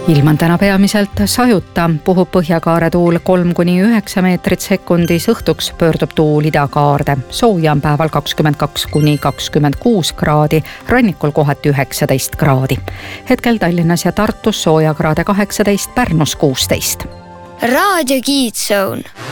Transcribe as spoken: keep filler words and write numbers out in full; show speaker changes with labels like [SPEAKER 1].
[SPEAKER 1] ilm on täna peamiselt sajuta, puhub põhjakaare tuul kolm kuni üheksa meetrit sekundis, õhtuks pöördub tuul idakaarde. Sooja on päeval kakskümmend kaks kuni kakskümmend kuus kraadi, rannikul kohati üheksateist kraadi. Hetkel Tallinnas ja Tartus sooja kraade kaheksateist, Pärnus kuusteist.
[SPEAKER 2] Raadio Kids Zone.